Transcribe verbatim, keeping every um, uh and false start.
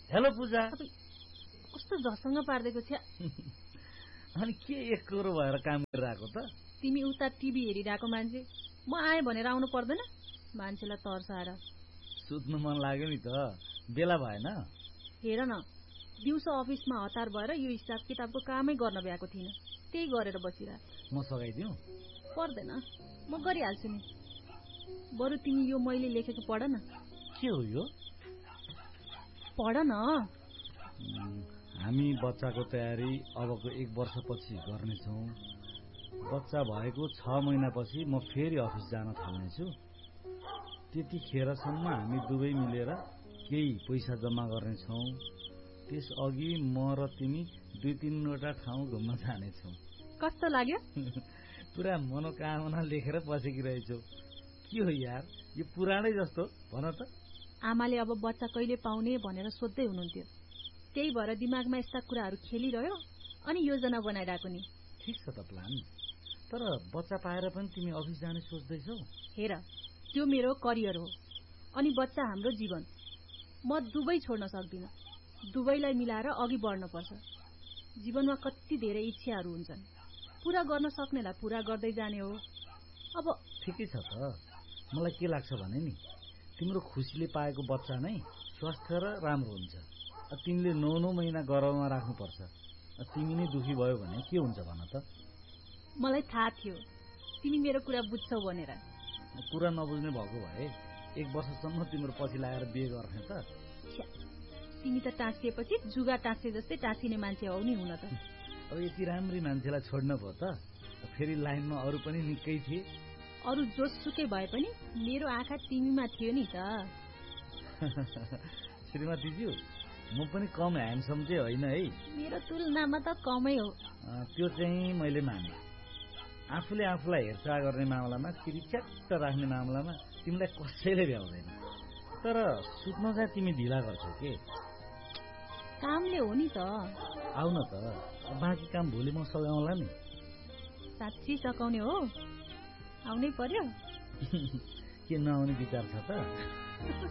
Hello पूजा। कस्तो झसँग पार्देको छ। अनि के एक करो भएर काम गरिरहेको त? तिमी उता टिभी हेरिरहेको मान्छे, म आए भनेर आउनु पर्दैन? मान्छेलाई तर्साएर। सुत्नु मन लाग्यो नि त, बेला भएन? हेर न, दिउँसो अफिसमा हतार भएर यो हिसाब किताबको कामै गर्न भ्याएको थिइनँ, त्यही गरेर बसिरह। म सघाइदिउँ? पर्दैन, म गरिहाल्छु नि। बरु तिमी यो मैले लेखेको पढ न। के हो यो? पढ न। हामी बच्चाको तयारी अबको एक वर्षपछि गर्नेछौँ। बच्चा भएको छ महिनापछि म फेरि अफिस जान थाल्नेछु। त्यतिखेरसम्म हामी दुवै मिलेर केही पैसा जम्मा गर्नेछौँ। त्यस अघि म र तिमी दुई तीनवटा ठाउँ घुम्न जानेछौँ। कस्तो लाग्यो? पुरा मनोकामना लेखेर बसेकी रहेछौ। के हो यार, यो पुरानै जस्तो भन त। आमाले अब बच्चा कहिले पाउने भनेर सोध्दै हुनुहुन्थ्यो, त्यही भएर दिमागमा यस्ता कुराहरू खेलिरह्यो अनि योजना बनाइरहेको नि। ठिक छ त प्लान, तर बच्चा पाएर पनि तिमी अफिस जाने सोच्दैछौ? हेर, त्यो मेरो करियर हो अनि बच्चा हाम्रो जीवन। म दुवै छोड्न सक्दिनँ, दुवैलाई मिलाएर अघि बढ्न पर्छ। जीवनमा कति धेरै इच्छाहरू हुन्छन्, पूरा गर्न सक्नेलाई पूरा गर्दै जाने हो। अब ठिकै छ त, मलाई के लाग्छ भने नि, तिम्रो खुसीले पाएको बच्चा नै स्वस्थ र राम्रो हुन्छ। तिमीले नौ नौ महिना गर्भमा राख्नुपर्छ, तिमी नै दुखी भयो भने के हुन्छ भन त? मलाई थाहा थियो तिमी मेरो कुरा बुझ्छौ भनेर। कुरा नबुझ्ने भएको भए एक वर्षसम्म तिम्रो पछि लागेर बिहे गर्ने त। तिमी त टाँसिएपछि जुगा टाँसे जस्तै टाँसिने मान्छे हौ नि हुन त। अब यति राम्री मान्छेलाई छोड्न भयो त? फेरि लाइनमा अरू पनि निकै थिए। अरू जोसुकै भए पनि मेरो आँखा तिमीमा थियो नि त। श्रीमतीज्यू, म पनि कम ह्यान्डसम चाहिँ होइन है। मेरो तुलनामा त कमै हो। त्यो चाहिँ मैले माने। आफूले आफूलाई हेरचाह गर्ने मामलामा, चिरिच्याट्ट राख्ने मामलामा तिमीलाई कसैले भ्याउँदैन। तर सुत्न चाहिँ तिमी ढिला गर्छौ के? कामले हो नि त। आउ न त, बाँकी काम भोलि म सघाउँला नि। साँच्ची सघाउने हो? आउनै पर्यो? के नआउने विचार छ त?